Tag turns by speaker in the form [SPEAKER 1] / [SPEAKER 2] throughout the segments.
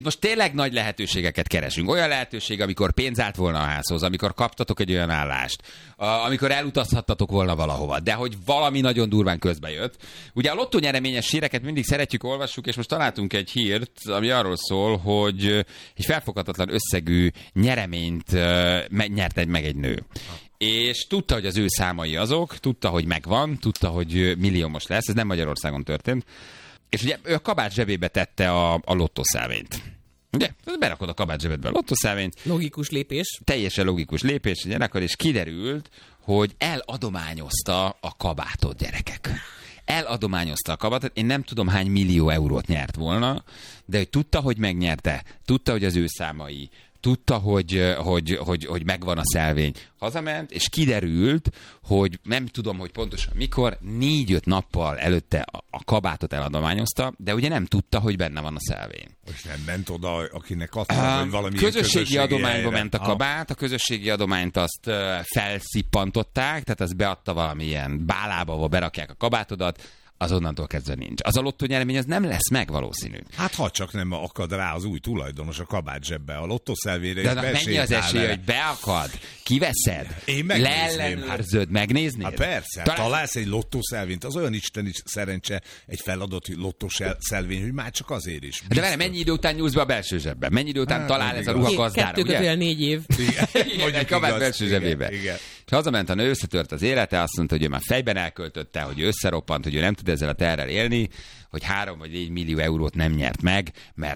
[SPEAKER 1] most tényleg nagy lehetőségeket keresünk. Olyan lehetőség, amikor pénz állt volna a házhoz, amikor kaptatok egy olyan állást, amikor elutazhattatok volna valahova, de hogy valami nagyon durván közbe jött. Ugye a lottó nyereményes híreket mindig szeretjük, olvassuk, és most találtunk egy hírt, ami arról szól, hogy egy felfoghatatlan összegű nyereményt nyert meg egy nő. És tudta, hogy az ő számai azok, tudta, hogy megvan, tudta, hogy milliómos lesz, ez nem Magyarországon történt. És ugye ő a kabát zsebébe tette a lottószelvényt. Ugye? Berakod a kabát zsebedbe a lottószelvényt.
[SPEAKER 2] Logikus lépés.
[SPEAKER 1] Teljesen logikus lépés, gyerekek, és kiderült, hogy eladományozta a kabátot, gyerekek. Eladományozta a kabátot, én nem tudom hány millió eurót nyert volna, de hogy tudta, hogy megnyerte, tudta, hogy az ő számai, tudta, hogy megvan a szelvény. Hazament, és kiderült, hogy nem tudom, hogy pontosan mikor, 4-5 nappal előtte a kabátot eladományozta, de ugye nem tudta, hogy benne van a szelvény.
[SPEAKER 3] Most nem ment oda, akinek azt mondta, hogy valami
[SPEAKER 1] közösségi adományba ment a kabát, a közösségi adományt azt felszippantották, tehát azt beadta valamilyen bálába, ahol berakják a kabátodat, azonnantól kezdve nincs. Az a lottó nyeremény az nem lesz meg valószínű.
[SPEAKER 3] Hát ha csak nem akad rá az új tulajdonos a kabát zsebbe, a lottószelvére
[SPEAKER 1] de mennyi az esély, hogy beakad, kiveszed, leellenőrzöd, megnéznéd?
[SPEAKER 3] Hát persze, találsz egy lottószelvényt, az olyan isteni szerencse, egy feladott lottószelvény, hogy már csak azért is.
[SPEAKER 1] De vele, mennyi idő után nyúlsz be a belső zsebbe? Mennyi idő után talál ez a ruha gazdára, ugye?
[SPEAKER 2] 2-4 év.
[SPEAKER 1] Igen, egy kabát belső zsebébe. És hazament a nő, összetört az élete, azt mondta, hogy ő már fejben elköltötte, hogy ő összeroppant, hogy ő nem tud ezzel a terrel élni, hogy 3 vagy 4 millió eurót nem nyert meg,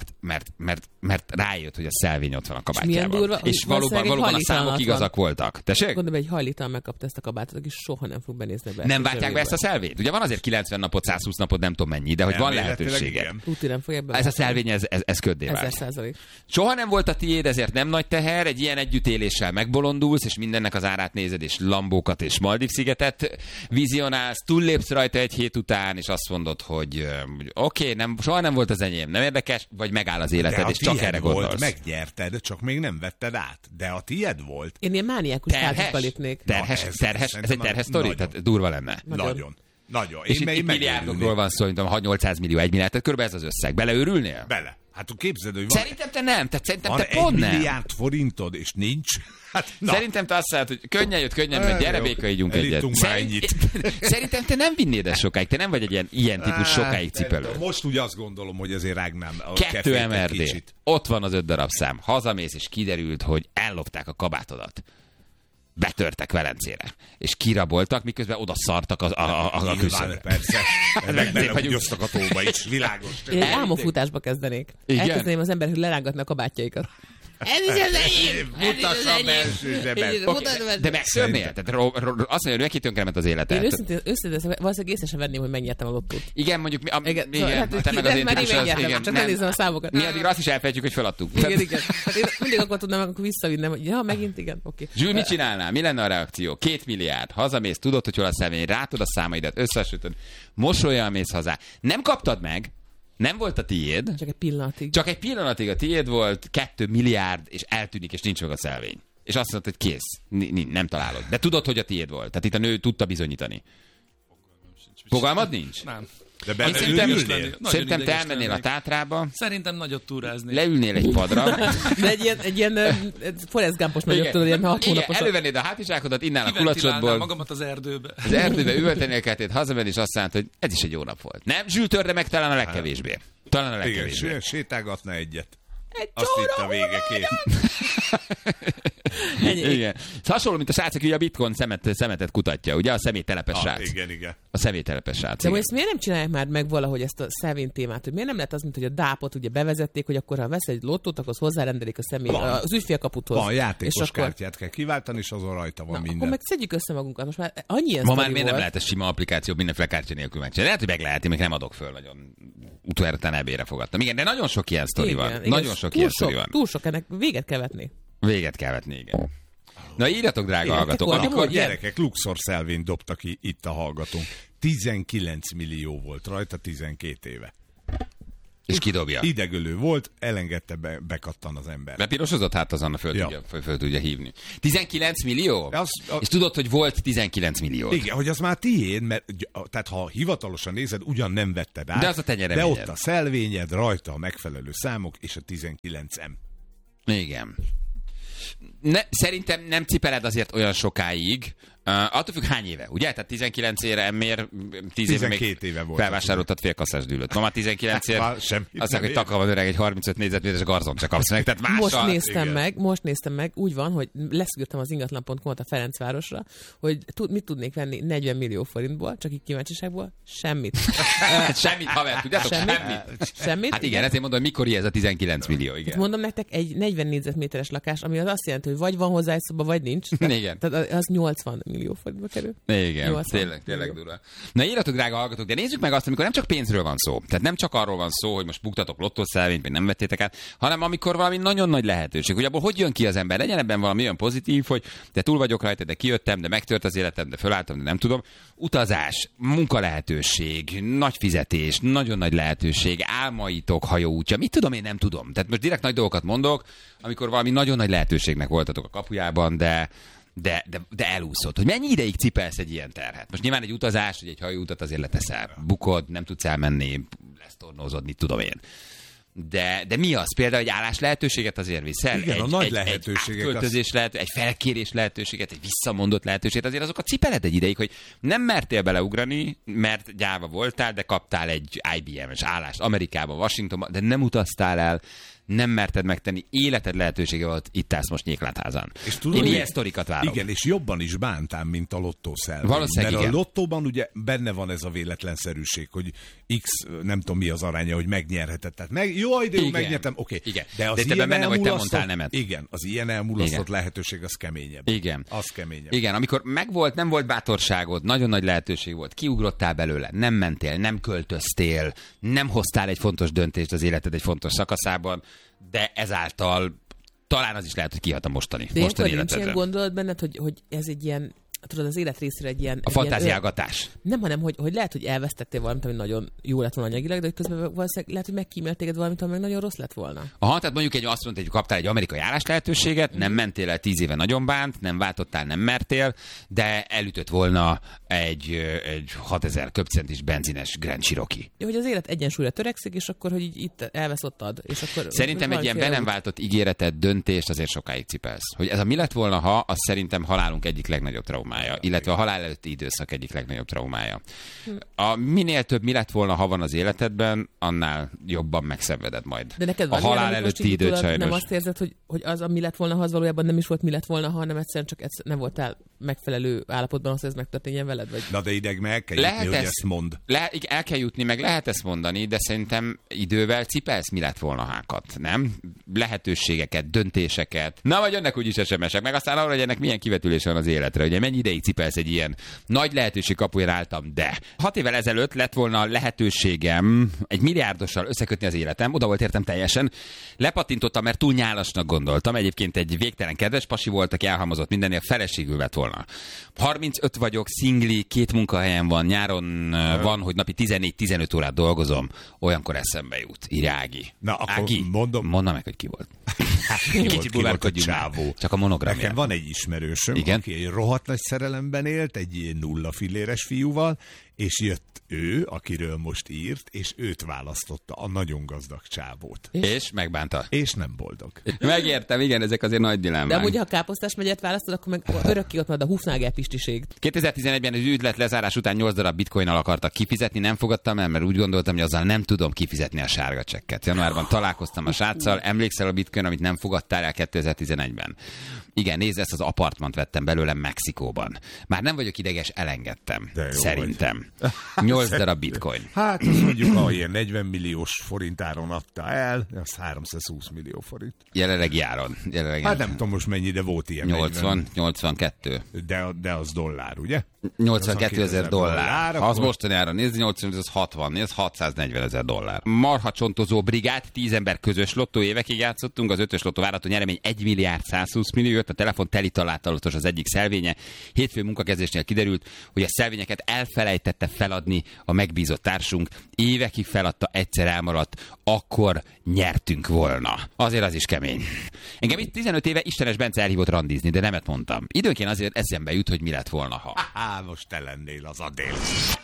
[SPEAKER 1] mert rájött, hogy a szelvény ott van a kabátjában. És valóban a számok igazak voltak. Tessék?
[SPEAKER 2] Gondolom, egy hajlítalan megkapta ezt a kabátot, és soha nem fog benézni be.
[SPEAKER 1] Nem váltják be ezt a szelvényt? Ugye van azért 90 napot, 120 napot, nem tudom mennyi, de hogy van lehetősége. Ez a szelvény, ez köddé vált.
[SPEAKER 2] 1000%.
[SPEAKER 1] Soha nem volt a tiéd, ezért nem nagy teher, egy ilyen együttéléssel megbolondulsz, és mindennek az árát nézed, és Lambókat és Maldív-szigetet vizionálsz, túllépsz rajta egy hét után, és azt mondod, hogy oké, soha nem volt az enyém, nem érdekes, vagy megáll az életed, és csak erre gondolsz.
[SPEAKER 3] Volt, megnyerted, csak még nem vetted át, de a tiéd volt.
[SPEAKER 2] Én ilyen mániákus házba lépnék.
[SPEAKER 1] Terhes, ez egy terhes sztori? Tehát durva lenne.
[SPEAKER 3] Nagyon.
[SPEAKER 1] És itt milliárdokról van szó, mint 800 millió, 1 milliárd, tehát körülbelül ez az összeg. Beleőrülnél?
[SPEAKER 3] Bele. Hát képzeld, hogy van.
[SPEAKER 1] Szerintem te nem, szerintem te
[SPEAKER 3] van
[SPEAKER 1] pont nem.
[SPEAKER 3] 1 milliárd forintod, és nincs. Hát,
[SPEAKER 1] szerintem te azt mondod, hogy könnyen megy, gyere béka, ígyunk egyet. Szerintem te nem vinnéd ezt sokáig, te nem vagy egy ilyen típus sokáig cipelő.
[SPEAKER 3] Most úgy azt gondolom, hogy azért rágnám a
[SPEAKER 1] 2 MRD, ott van az 5 darab szám, hazamész, és kiderült, hogy ellopták a kabátodat. Betörtek Velencére, és kiraboltak, miközben oda szartak a küszöbre.
[SPEAKER 3] Persze, meg belehúgyoztak a tóba is, világos.
[SPEAKER 2] Én álmofutásba kezdenek. Elkezdeném az ember, hogy lerángatnak a kabátjaikat. Ez is az enyém!
[SPEAKER 3] Mutassa a belső zsebet.
[SPEAKER 1] De megszörnél? Tehát azt mondja, hogy neki tönkrement az életet.
[SPEAKER 2] Én őszintén valószínűleg észre sem venném, hogy megnyertem a lottót.
[SPEAKER 1] Igen, mondjuk...
[SPEAKER 2] Igen, te meg azért típus, csak elnézem a számokat.
[SPEAKER 1] Mi addig azt is elfelejtjük, hogy feladtuk.
[SPEAKER 2] Igen. Én mindig akkor tudnám, akkor visszavinnem, hogy ja, megint igen, oké.
[SPEAKER 1] Zsül, mit csinálnál? Mi lenne a reakció? 2 milliárd, hazamész, tudod, hogy hol a szelvény, rátod a számaidat, összesütöd, mosollyal mész haza. Nem kaptad meg, nem volt a tiéd. Csak egy pillanatig a tiéd volt, 2 milliárd, és eltűnik, és nincs meg a szelvény. És azt mondod, hogy kész, nem találod. De tudod, hogy a tiéd volt. Tehát itt a nő tudta bizonyítani. Fogalmad nincs?
[SPEAKER 4] Nem.
[SPEAKER 3] De
[SPEAKER 1] szerintem te elmennél a Tátrába.
[SPEAKER 4] Szerintem nagyot túrázni.
[SPEAKER 1] Leülnél egy padra.
[SPEAKER 2] De egy ilyen Forrest Gumpos nagyot, tudod, ilyen 6 hónapos.
[SPEAKER 1] Elővennéd a hátizsákodat, innál a kulacsodból.
[SPEAKER 4] Magamat az erdőbe.
[SPEAKER 1] Az erdőbe üvöltenél kettőt, hazamenni, és azt mondta, hogy ez is egy jó nap volt. Nem? Zsül, törde meg talán a legkevésbé.
[SPEAKER 3] Igen, sétálgatna egyet. Azt itt a vége
[SPEAKER 1] Igen. Hasonló, mint a srác, aki ugye a bitcoin szemetet kutatja, ugye a személytelepes srác.
[SPEAKER 3] Igen.
[SPEAKER 1] A személytelepes srác.
[SPEAKER 2] De most ezt miért nem csinálják már meg valahogy ezt a szelvény témát, hogy miért nem lehet az, mint hogy a dápot ugye bevezették, hogy akkor ha vesz egy lottót, akkor hozzárendelik a személy, az ügyfélkaputhoz.
[SPEAKER 3] Van játékos kártyát kell kiváltani, és azon rajta van minden.
[SPEAKER 2] Akkor meg szedjük össze magunkat. Most már annyi ilyen
[SPEAKER 1] ma már miért nem lehet ez sima applikáció mindenféle kártya nélkül megcsinálni? Lehet, hogy meg lehet, én még nem adok föl nagyon. Utoljára ebére fogadtam. Igen, de nagyon sok ilyen sztori van. Nagyon sok ilyen sztori van.
[SPEAKER 2] Túl sok, ennek véget kell vetni.
[SPEAKER 1] Véget kell vetni, igen. Na írjatok, drága hallgatók.
[SPEAKER 3] Amikor gyerekek Luxor szelvényt dobtak ki itt a hallgatónk. 19 millió volt rajta 12 éve.
[SPEAKER 1] És kidobja.
[SPEAKER 3] Idegölő volt, elengedte, bekattan az ember.
[SPEAKER 1] Bepirosozott, hát az Anna föl tudja hívni. 19 millió? És tudod, hogy volt 19 millió.
[SPEAKER 3] Igen, hogy az már tiéd, mert tehát ha hivatalosan nézed, ugyan nem vetted át,
[SPEAKER 1] de az a
[SPEAKER 3] de ott a szelvényed, rajta a megfelelő számok, és a 19M.
[SPEAKER 1] Igen. Szerintem nem cipeled azért olyan sokáig, attól függ hány éve, ugye? Tehát 19 éve miért 10 éve még
[SPEAKER 3] éve volt
[SPEAKER 1] felvásároltad félkasszás dűlőt. Ma már 19 éve, azt mondja, hogy takarva öreg egy 35 négyzetméteres garzont se kapsz meg. Tehát
[SPEAKER 2] most néztem meg, úgy van, hogy leszűrtem az ingatlan.com-ot a Ferencvárosra, hogy mit tudnék venni 40 millió forintból, csak így kíváncsiságból, semmit.
[SPEAKER 1] Semmit, haver, tudjátok?
[SPEAKER 2] Semmit?
[SPEAKER 1] Hát igen, ezért mondom, hogy mikor ez a 19 millió, igen.
[SPEAKER 2] Mondom nektek, egy 40 négyzetméteres lakás, ami az azt jelenti, hogy vagy van hozzá egy szoba, vagy nincs.
[SPEAKER 1] Igen.
[SPEAKER 2] Tehát az 80 millió forintba kerül.
[SPEAKER 1] Igen, tényleg durva. Na írjatok, drága hallgatók, de nézzük meg azt, amikor nem csak pénzről van szó. Tehát nem csak arról van szó, hogy most buktatok lottószelvényt, vagy nem vettétek át, hanem amikor valami nagyon nagy lehetőség. Hogy abból hogy jön ki az ember? Legyen ebben valami olyan pozitív, hogy de túl vagyok rajta, de kijöttem, de megtört az életem, de fölálltam, de nem tudom. Utazás, munkalehetőség, nagy fizetés, nagyon nagy lehetőség, álmaitok, hajóútja, mit tudom, én nem tudom. Tehát most direkt nagy dolgokat mondok, amikor valami nagyon nagy lehetőségnek voltatok a kapujában, de elúszott. Hogy mennyi ideig cipelsz egy ilyen terhet? Most nyilván egy utazás, hogy egy hajóutat azért leteszel. Bukod, nem tudsz elmenni, lesztornózod, mit tudom én. De mi az? Például egy állás lehetőséget azért viszel?
[SPEAKER 3] Igen, a nagy lehetőségek.
[SPEAKER 1] Egy átköltözés egy felkérés lehetőséget, egy visszamondott lehetőséget, azért azokat cipeled egy ideig, hogy nem mertél beleugrani, mert gyáva voltál, de kaptál egy IBM-es állást Amerikában, Washingtonban, de nem utaztál el, nem merted megtenni, életed lehetősége volt, itt állsz most Nyéklátházán. És tudod, én ilyen sztorikat várok.
[SPEAKER 3] Igen, és jobban is bántám, mint a lottószelvény.
[SPEAKER 1] Valószínűleg
[SPEAKER 3] mert
[SPEAKER 1] igen.
[SPEAKER 3] A lottóban ugye benne van ez a véletlenszerűség, hogy X, nem tudom mi az aránya, hogy megnyerheted. Tehát jó idő, megnyertem, oké.
[SPEAKER 1] Igen.
[SPEAKER 3] De az
[SPEAKER 1] ilyen benne vagy, te mondtál nemet.
[SPEAKER 3] Igen, az ilyen elmulasztott lehetőség az keményebb.
[SPEAKER 1] Igen.
[SPEAKER 3] Az keményebb.
[SPEAKER 1] Igen, amikor megvolt, nem volt bátorságod, nagyon nagy lehetőség volt, kiugrottál belőle, nem mentél, nem költöztél, nem hoztál egy fontos döntést az életed egy fontos szakaszában, de ezáltal talán az is lehet, hogy kihat a mostani életedre.
[SPEAKER 2] Nincs ilyen gondolat benned, hogy ez egy ilyen, tudod, az élet részére egy ilyen...
[SPEAKER 1] A fantáziálgatás.
[SPEAKER 2] Nem, hanem, hogy lehet, hogy elvesztettél valamit, ami nagyon jó lett volna anyagilag, de közben valószínűleg lehet, hogy megkímélt téged valamit, ami meg nagyon rossz lett volna.
[SPEAKER 1] Aha, tehát mondjuk azt mondta, hogy kaptál egy amerikai állás lehetőséget, nem mentél el 10 éve nagyon bánt, nem váltottál, nem mertél, de elütött volna egy 6000 köbcentis benzines Grand Cherokee.
[SPEAKER 2] Jó, hogy az élet egyensúlyra törekszik, és akkor, hogy itt elveszottad. És akkor
[SPEAKER 1] szerintem egy ilyen be nem váltott ígéretet, döntést azért sokáig cipelsz. Hogy ez a mi lett volna, ha, az szerintem halálunk egyik legnagyobb traumája, illetve a halál előtti időszak egyik legnagyobb traumája. A minél több mi lett volna, ha van az életedben, annál jobban megszenveded majd.
[SPEAKER 2] De neked
[SPEAKER 1] a halál előtti időt sajnos.
[SPEAKER 2] Nem azt érzed, hogy az a mi lett volna, ha az valójában nem is volt mi lett volna, hanem egyszerűen csak nem voltál megfelelő állapotban, hogy ez megtörténjen veled? Vagy?
[SPEAKER 3] Na de ideg meg kell jutni, hogy ezt mond.
[SPEAKER 1] El kell jutni, meg lehet ezt mondani, de szerintem idővel cipelsz mi lett volna hákat, nem? Lehetőségeket, döntéseket. Na, vagy jönnek úgyis SMS-ek, meg aztán arra, hogy ennek milyen kivetülés van az életre, ugye mennyi ideig cipelsz egy ilyen nagy lehetőség kapujára álltam, de 6 évvel ezelőtt lett volna lehetőségem egy milliárdossal összekötni az életem, oda volt értem teljesen, lepattintottam, mert túl nyálasnak gondoltam, egyébként egy végtelen kedves pasi volt, aki elhalmozott mindennél, feleségül lett volna. 35 vagyok, szingli, 2 munkahelyem van, nyáron van, hogy napi 14-15 órát dolgozom, olyankor eszembe jut, írja Ági.
[SPEAKER 3] Na, akkor
[SPEAKER 1] Ági, mondom meg, hogy ki volt. Kicsit bulvárkodjunk már. Csak a monogramja.
[SPEAKER 3] Nekem van egy ismerősöm,
[SPEAKER 1] igen?
[SPEAKER 3] Aki egy rohadt nagy szerelemben élt, egy ilyen 0 filléres fiúval, és jött ő, akiről most írt, és őt választotta, a nagyon gazdag csávót.
[SPEAKER 1] És megbánta.
[SPEAKER 3] És nem boldog.
[SPEAKER 1] Megértem, igen, ezek azért nagy dilemmák.
[SPEAKER 2] De amúgy, ha Káposztás megyet választod, akkor meg örökké ott marad a Hufnagel pistiség.
[SPEAKER 1] 2011-ben az üzlet lezárás után 8 darab bitcoinnal akartak kifizetni, nem fogadtam el, mert úgy gondoltam, hogy azzal nem tudom kifizetni a sárga csekket. Januárban találkoztam a sráccal, emlékszel a bitcoin, amit nem fogadtál el 2011-ben. Igen, nézd, ezt az apartmant vettem belőlem Mexikóban. Már nem vagyok ideges, elengedtem. Szerintem. 8 darab bitcoin.
[SPEAKER 3] Hát, azt mondjuk, ha ilyen 40 milliós forintáron adta el, az 320 millió forint.
[SPEAKER 1] Jelenlegi áron.
[SPEAKER 3] Hát nem tudom most mennyi, de volt ilyen.
[SPEAKER 1] 82.
[SPEAKER 3] De az dollár, ugye?
[SPEAKER 1] 82 000 dollár. Ha az mostani áron nézni, 80, az 60, ez 640 000 dollár. Marha csontozó brigád, 10 ember közös lottó, évekig játszottunk, az 5-ös lottó várható nyeremény 1 milliárd 120 millió, jött, a telefon teli találatos az egyik szelvénye. Hétfő munkakezdésnél kiderült, hogy a szelvényeket elfelejtette feladni a megbízott társunk. Évekig feladta, egyszer elmaradt, akkor nyertünk volna. Azért az is kemény. Engem itt 15 éve Istenes Bence elhívott randizni, de nemet mondtam. Időnként azért eszembe jut, hogy mi lett volna, ha.
[SPEAKER 3] Most te lennél az Adél.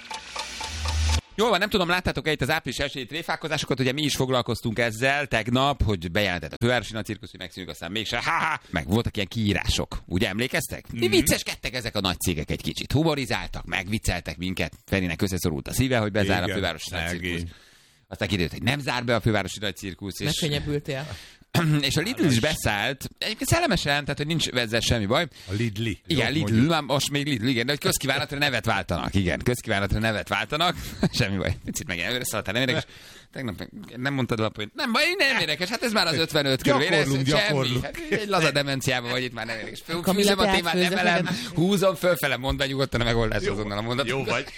[SPEAKER 1] Jól van, nem tudom, láttátok-e itt az április 1-i tréfálkozásokat, ugye mi is foglalkoztunk ezzel tegnap, hogy bejelentett a Fővárosi Nagy Cirkusz, hogy megszűnik, aztán mégse, meg voltak ilyen kiírások. Ugye emlékeztek? Vicceskedtek ezek a nagy cégek egy kicsit. Humorizáltak, megvicceltek minket. Ferinek összeszorult a szíve, hogy bezár a Fővárosi Nagy Cirkusz. Aztán kiderült, hogy nem zár be a Fővárosi Nagy Cirkusz.
[SPEAKER 2] Megkönnyebbültél.
[SPEAKER 1] És a Lidl is beszállt, egyébként szellemesen, tehát hogy nincs ezzel semmi baj.
[SPEAKER 3] A Lidli.
[SPEAKER 1] Igen, Lidl, most még Lidl, igen, de hogy közkívánatra nevet váltanak, igen, közkívánatra nevet váltanak, semmi baj, picit meg előre szaladtál, nem érdekes. Tegnap nem mondtad a point. Nem baj, nem érdekes, hát ez már az 55 körül.
[SPEAKER 3] Gyakorlunk.
[SPEAKER 1] Hát, egy laza demenciában vagy itt már nem érdekes. Fűzöm a témát, emelem, húzom fölfele, mondd be nyugodtan a megoldás azonnal a mondatot.
[SPEAKER 3] Jó vagy.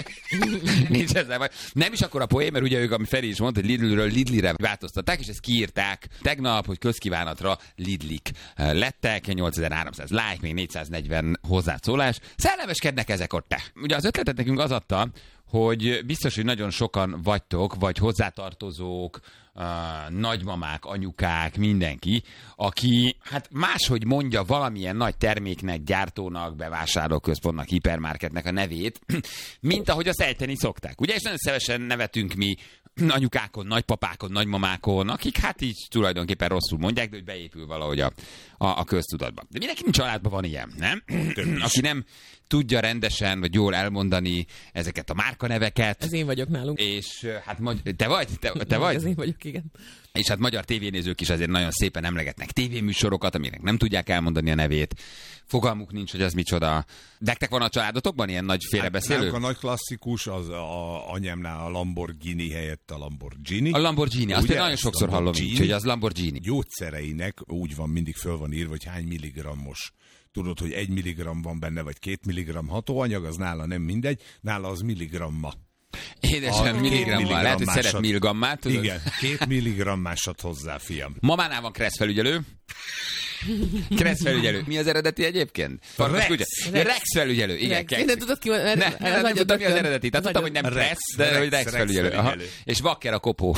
[SPEAKER 1] Nincs ezzel baj. Nem is akkor a poén, mert ugye ők, ami Feri is mondta, hogy Lidlről Lidlire változtatták, és ezt kiírták tegnap, hogy közkívánatra Lidlik lettek, 8300 like, még 440 hozzászólás. Szellemeskednek ezek ott te. Ugye az ötletet nekünk az adta, hogy biztos, hogy nagyon sokan vagytok, vagy hozzátartozók, nagymamák, anyukák, mindenki, aki hát máshogy mondja valamilyen nagy terméknek, gyártónak, bevásárlóközpontnak, hipermarketnek a nevét, mint ahogy azt ejteni szokták. Ugye, és nagyon szívesen nevetünk mi anyukákon, nagypapákon, nagymamákon, akik hát így tulajdonképpen rosszul mondják, de hogy beépül valahogy a köztudatba. De mindenki családban van ilyen, nem? Aki nem tudja rendesen, vagy jól elmondani ezeket a márkaneveket.
[SPEAKER 2] Ez én vagyok nálunk.
[SPEAKER 1] És hát te vagy? Te vagy?
[SPEAKER 2] Ez én vagyok, igen.
[SPEAKER 1] És hát magyar tévénézők is azért nagyon szépen emlegetnek tévéműsorokat, aminek nem tudják elmondani a nevét. Fogalmuk nincs, hogy az micsoda. Nektek van a családotokban ilyen nagy félrebeszélő?
[SPEAKER 3] Hát, a nagy klasszikus az a anyámnál a Lamborghini helyett a Lamborghini.
[SPEAKER 1] A Lamborghini, azt én nagyon sokszor hallom így, hogy az Lamborghini.
[SPEAKER 3] Gyógyszereinek úgy van, mindig föl van írva, hogy hány milligrammos. Tudod, hogy 1 milligramm van benne, vagy 2 milligramm hatóanyag, az nála nem mindegy, nála az milligramma.
[SPEAKER 1] Édesem, milligrammal. Lehet, hogy szeret milligrammát. Tudod?
[SPEAKER 3] Igen, 2 milligrammásat hozzá, fiam.
[SPEAKER 1] Mamánál van Kressz felügyelő. Kressz felügyelő. Mi az eredeti egyébként? Rex felügyelő. Igen,
[SPEAKER 2] Rex. Nem tudod ki,
[SPEAKER 1] nem tudtam, mi az eredeti. Tehát tudtam, hogy nem Kressz, de hogy Rex felügyelő. És Wacker a kopó.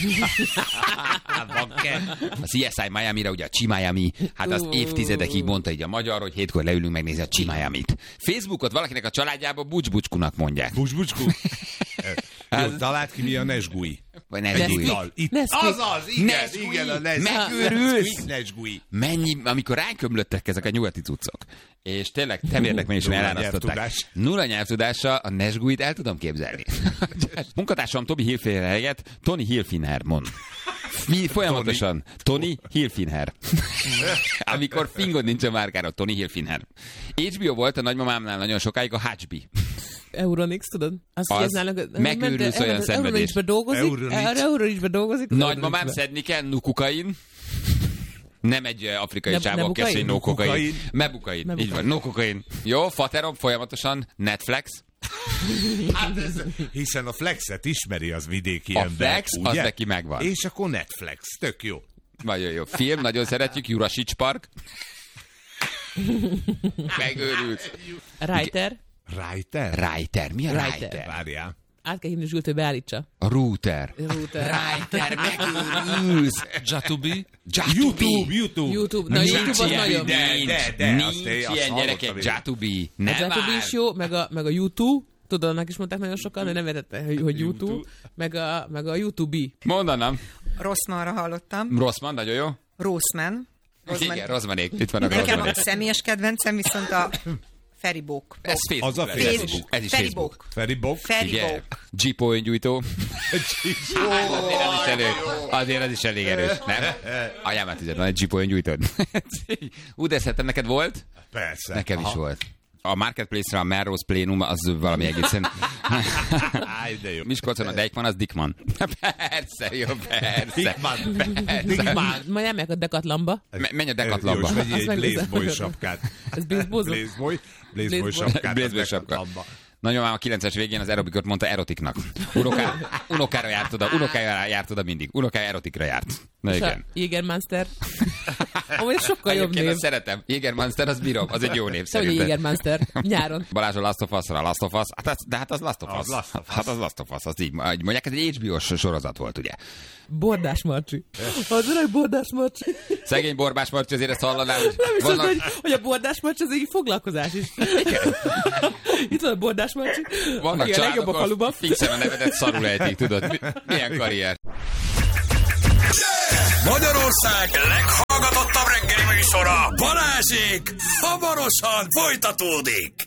[SPEAKER 1] A CSI Miami-ra, ugye a Csi-Miami, hát az évtizedekig mondta így a magyar, hogy 7-kor leülünk megnézni a Csi-Miamit. Facebookot valakinek a családjában Bucsbucskunak mondják.
[SPEAKER 3] Bucsbucsku? Jó, találd ki, mi a Nesgui.
[SPEAKER 1] Vagy Nesgui.
[SPEAKER 3] Azaz, igen, a Nesgui.
[SPEAKER 1] Megőrülsz? Mennyi, amikor ránkömlöttek ezek a nyugati cuccok, és tényleg temérlekményesen elárasztották. Nulla nyelvtudással a Nesguit el tudom képzelni. Munkatársam Tobi Hilfiger helyett Tony Hilfiger mond. Mi folyamatosan Tony Hilfiger. Amikor fingod nincs a márkára, Tony Hilfiger. HBO volt a nagymamámnál nagyon sokáig a HB.
[SPEAKER 2] Euronix, tudod?
[SPEAKER 1] Az megőrülsz olyan szenvedés.
[SPEAKER 2] Euronicsbe dolgozik.
[SPEAKER 1] Nagymamám szedni kell nukukain. Nem egy afrikai csávó, aki azt mondja, no kokain. Mebukain. Így van, no kokain. Jó, faterom folyamatosan Netflix.
[SPEAKER 3] Hát ez, hiszen a Flexet ismeri az vidéki
[SPEAKER 1] a
[SPEAKER 3] ember.
[SPEAKER 1] Flex, ugye? Az neki megvan.
[SPEAKER 3] És akkor Netflix, tök jó.
[SPEAKER 1] Nagyon jó. Film, nagyon szeretjük, Jurasics Park. Megőrült.
[SPEAKER 2] Reiter.
[SPEAKER 1] Reiter. Mi a Reiter?
[SPEAKER 3] Várjál.
[SPEAKER 2] Át kell hívni Zsült, hogy beállítsa.
[SPEAKER 1] A router.
[SPEAKER 2] Reiter,
[SPEAKER 1] megőrülsz.
[SPEAKER 4] Jatubi.
[SPEAKER 2] YouTube. Na, YouTube az nagyon.
[SPEAKER 1] Nincs ilyen gyerekek. Jatubi.
[SPEAKER 2] A Jatubi is jó, meg a YouTube. Tudod, annak is mondták nagyon sokan, de nem értette, hogy YouTube. Meg a YouTube.
[SPEAKER 1] Mondanám.
[SPEAKER 5] Rosszmanra hallottam.
[SPEAKER 1] Rosszman, nagyon jó.
[SPEAKER 5] Rosszman.
[SPEAKER 1] Igen, Rosszmanék. Itt vannak
[SPEAKER 5] Nekem
[SPEAKER 1] Rosszmanék.
[SPEAKER 5] a személyes kedvencem viszont a Feribok.
[SPEAKER 1] Ez Facebook.
[SPEAKER 3] Az a Facebook.
[SPEAKER 1] Ez is Facebook.
[SPEAKER 3] Feribok.
[SPEAKER 1] Jeep öngyújtó. Azért az is elég erős, nem? Anyámát üzett, van egy Jeep öngyújtód. De szerintem neked volt?
[SPEAKER 3] Persze.
[SPEAKER 1] Nekem is volt. A Marketplace-ra a Melrose Plenum az valami egészen... Miskolcon a Deichmann, az Dickmann. Persze, jó, persze.
[SPEAKER 3] Dickmann.
[SPEAKER 2] Majd elmegyek a Decathlonba.
[SPEAKER 1] Menj a Decathlonba.
[SPEAKER 3] Jó, és vegyél egy Blazeboy sapkát.
[SPEAKER 2] Ez baseballzó?
[SPEAKER 3] Blazeboy sapkát.
[SPEAKER 1] Blazeboy sapkát. Nagyomám a 90-es végén az aerobikot mondta erotiknak. Unokára járt oda mindig. Unokája erotikra járt. Na igen.
[SPEAKER 2] Jägermeister. Amúgy sokkal jobb
[SPEAKER 1] Egyébként
[SPEAKER 2] név.
[SPEAKER 1] azt szeretem. Jägermeister, az bírom, az egy jó név
[SPEAKER 2] Hogy
[SPEAKER 1] szerintem.
[SPEAKER 2] Jägermeister nyáron.
[SPEAKER 1] Balázs a Last of Us-ra, Last of Us. Hát az Last of Us.
[SPEAKER 3] Az Last of Us.
[SPEAKER 1] Hát az Last of Us, az így mondják, ez egy HBO-s sorozat volt, ugye?
[SPEAKER 2] Bordás Marcsi. Az öreg Bordás Marcsi.
[SPEAKER 1] Szegény Borbás Marci, azért ezt hallanám, hogy
[SPEAKER 2] Nem hiszem,
[SPEAKER 1] vannak...
[SPEAKER 2] hogy a Bordás Marcsi az egy foglalkozás is. Itt van a Bordás Marcsi,
[SPEAKER 1] Vannak
[SPEAKER 2] aki a legjobb a
[SPEAKER 1] családok,
[SPEAKER 2] faluban.
[SPEAKER 1] fixen a nevedet szarul ejtik, tudod? Milyen karrier.
[SPEAKER 6] Magyarország leghallgatottabb reggeli műsora, Balázsék, hamarosan folytatódik.